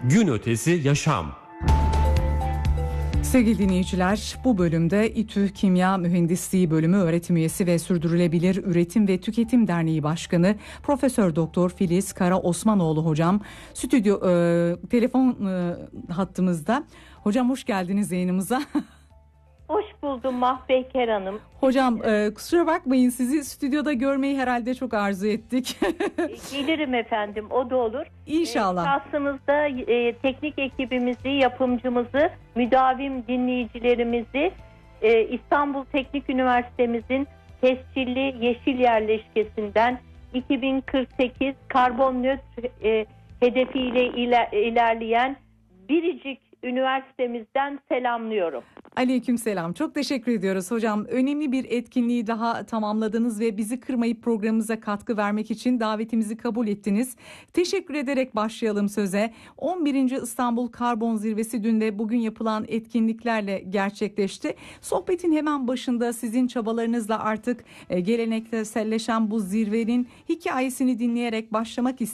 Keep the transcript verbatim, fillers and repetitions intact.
Gün ötesi yaşam. Sevgili dinleyiciler, bu bölümde İTÜ Kimya Mühendisliği Bölümü öğretim üyesi ve Sürdürülebilir Üretim ve Tüketim Derneği Başkanı Profesör Doktor Filiz Kara Osmanoğlu hocam stüdyo e, telefon e, hattımızda. Hocam hoş geldiniz yayınımıza. Hoş buldum Mahpeyker Hanım. Hocam e, kusura bakmayın, sizi stüdyoda görmeyi herhalde çok arzu ettik. Gelirim efendim, o da olur. İnşallah. E, şahsımızda e, teknik ekibimizi, yapımcımızı, müdavim dinleyicilerimizi e, İstanbul Teknik Üniversitemizin tescilli yeşil yerleşkesinden iki bin kırk sekiz karbon nötr e, hedefiyle iler, ilerleyen biricik üniversitemizden selamlıyorum. Aleykümselam. Çok teşekkür ediyoruz hocam. Önemli bir etkinliği daha tamamladınız ve bizi kırmayıp programımıza katkı vermek için davetimizi kabul ettiniz. Teşekkür ederek başlayalım söze. on birinci İstanbul Karbon Zirvesi dün de bugün yapılan etkinliklerle gerçekleşti. Sohbetin hemen başında sizin çabalarınızla artık gelenekselleşen bu zirvenin hikayesini dinleyerek başlamak istiyorum.